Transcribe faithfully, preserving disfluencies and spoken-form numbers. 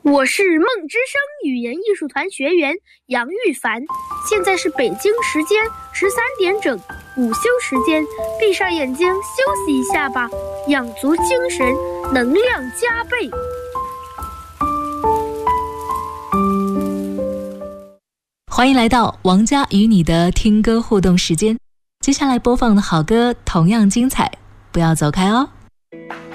我是梦之声语言艺术团学员杨玉凡，现在是北京时间十三点整，午休时间，闭上眼睛休息一下吧，养足精神，能量加倍。 欢迎来到王佳与你的听歌互动时间，接下来播放的好歌同样精彩，不要走开哦。